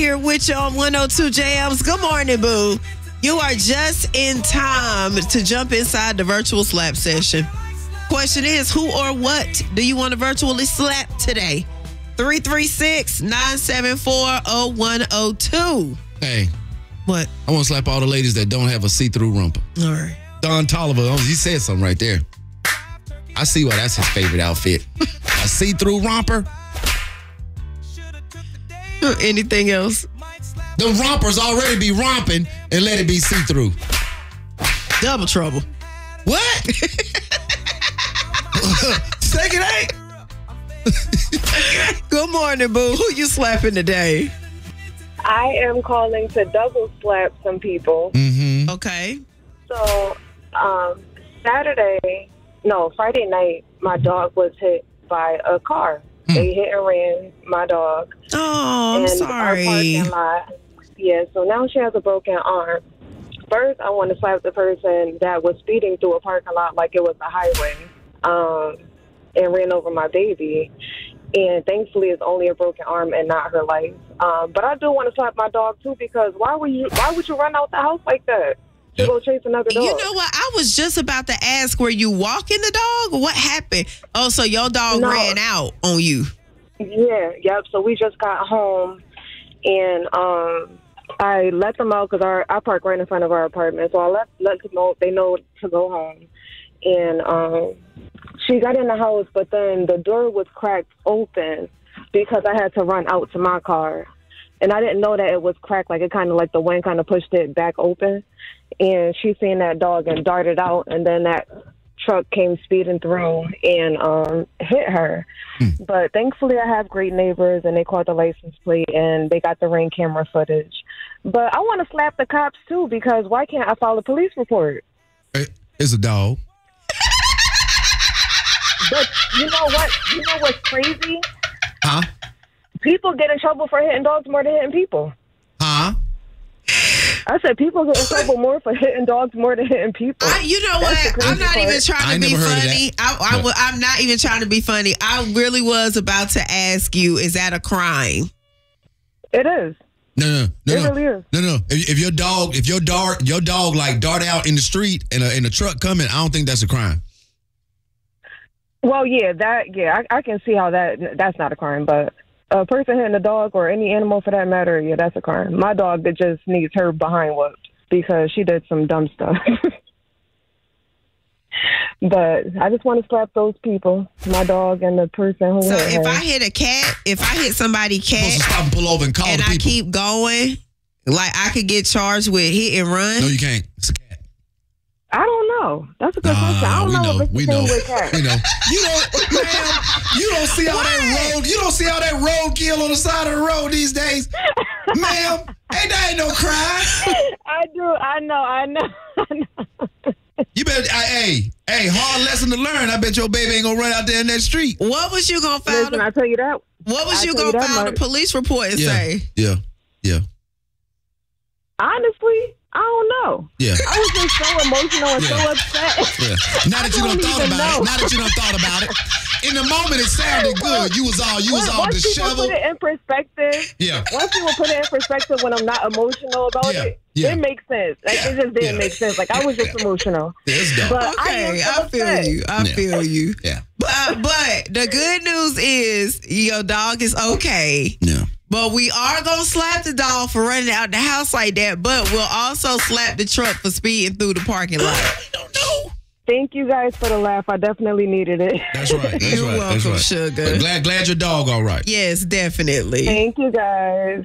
Here with you on 102 JMs. Good morning, boo. You are just in time to jump inside the virtual slap session. Question is, who or what do you want to virtually slap today? 336-974-0102. Hey. What? I want to slap all the ladies that don't have a see-through rumper. All right. Don Toliver, he said something right there. I see why that's his favorite outfit. A see-through romper. Anything else? The rompers already be romping and let it be see-through. Double trouble. What? Second eight. Good morning, boo. Who you slapping today? I am calling to double slap some people. Mm-hmm. Okay. So, Friday night, my dog was hit by a car. They hit and ran my dog. Oh, I'm sorry. Our parking lot. Yeah, so now she has a broken arm. First, I want to slap the person that was speeding through a parking lot like it was a highway, and ran over my baby. And thankfully, it's only a broken arm and not her life. But I do want to slap my dog too, because why would you run out the house like that to go chase another dog? You know what? I was just about to ask, were you walking the dog? What happened? Oh, so your dog ran out on you? Yeah, yep. So we just got home, and I let them out because I park right in front of our apartment. So I let them know, they know to go home. And she got in the house, but then the door was cracked open because I had to run out to my car. And I didn't know that it was cracked. Like, it kind of, like the wind kind of pushed it back open. And she seen that dog and darted out. And then that truck came speeding through and hit her. But thankfully, I have great neighbors, and they called the license plate, and they got the Ring camera footage. But I want to slap the cops, too, because why can't I file a police report? It's a dog. But you know what? You know what's crazy? Huh? People get in trouble for hitting dogs more than hitting people. Huh? I said people get in trouble more for hitting dogs more than hitting people. You know what? I'm not even trying to be funny. I'm not even trying to be funny. I really was about to ask you, is that a crime? It is. No. It really is. No. If your dog like dart out in the street and a truck coming, I don't think that's a crime. Well, I can see how that's not a crime, but a person hitting a dog or any animal for that matter, yeah, that's a crime. My dog that just needs her behind whooped because she did some dumb stuff. But I just want to slap those people, my dog and the person who hit her. So if I hit somebody's cat, stop and pull over and call the people. I keep going, like I could get charged with hit and run. No, you can't. It's a cat. I don't know. That's a good question. I don't know. We know. You don't see all that road. You don't see all that roadkill on the side of the road these days, ma'am. Ain't no crime. I do. I know. You better. Hey, hard lesson to learn. I bet your baby ain't gonna run out there in that street. What was you gonna file? Listen, I tell you that. What was you gonna file the police report and say? Yeah. Honestly, I don't know. Yeah. I was just so emotional and so upset. Yeah. Now that you done thought about it. In the moment, it sounded good. You was all disheveled. Once people put it in perspective. Yeah. Once people put it in perspective when I'm not emotional about it, it makes sense. Like, it just didn't make sense. Like, I was just emotional. It's dumb. But okay, I feel you. Yeah. But the good news is your dog is okay. Yeah. But we are going to slap the dog for running out the house like that, but we'll also slap the truck for speeding through the parking lot. I don't know. Thank you guys for the laugh. I definitely needed it. That's right. You're welcome, sugar. But glad your dog all right. Yes, definitely. Thank you guys.